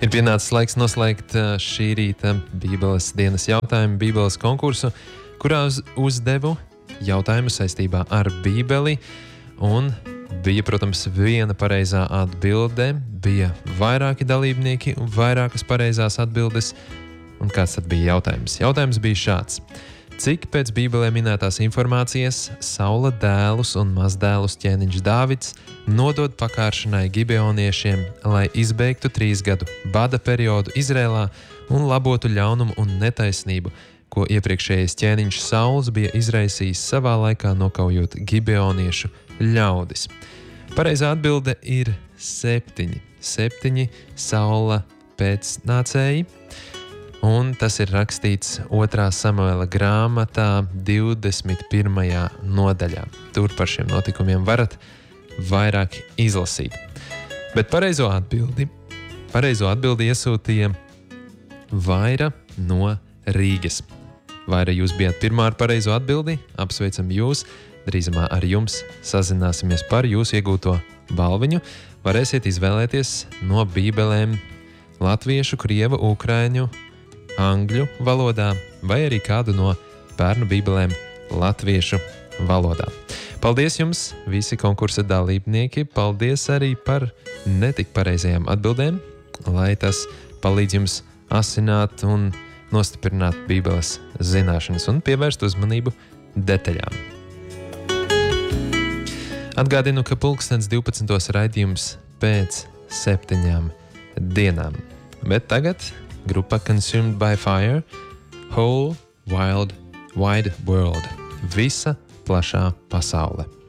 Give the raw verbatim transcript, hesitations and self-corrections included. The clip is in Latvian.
Ir pienācis laiks noslēgt šī rīta Bībeles dienas jautājumu Bībeles konkursu, kurā uz, uzdevu jautājumu saistībā ar Bībeli. Un bija, protams, viena pareizā atbilde, bija vairāki dalībnieki un vairākas pareizās atbildes. Un kāds tad bija jautājums? Jautājums bija šāds. Cik pēc Bībelē minētās informācijas Saula dēlus un mazdēlus ķēniņš Dāvids nodod pakāršanai gibeoniešiem, lai izbeigtu trīs gadu bada periodu Izrēlā un labotu ļaunumu un netaisnību, ko iepriekšējais ķēniņš Sauls bija izraisījis savā laikā nokaujot gibeoniešu ļaudis? Pareizā atbilde ir septiņi. Septiņi Saula pēcnācēji. Un tas ir rakstīts otrā Samuela grāmatā divdesmit pirmajā nodaļā. Tur par šiem notikumiem varat vairāk izlasīt. Bet pareizo atbildi, pareizo atbildi iesūtīja Vaira no Rīgas. Vaira, jūs bijat pirmā ar pareizo atbildi, apsveicam jūs. Drīzumā ar jums sazināsimies par jūsu iegūto balviņu. Varēsiet izvēlēties no bībelēm latviešu, krievu, ukraiņu, angļu valodā vai arī kādu no bērnu bībelēm latviešu valodā. Paldies jums, visi konkursa dalībnieki. Paldies arī par netik pareizajām atbildēm, lai tas palīdz jums asināt un nostiprināt Bībeles zināšanas un pievērst uzmanību detaļām. Atgādinu, ka pulkstens divpadsmitos raidījums pēc septiņām dienām. Bet tagad grupa Consumed by Fire, Whole Wild Wide World, visa plašā pasaule.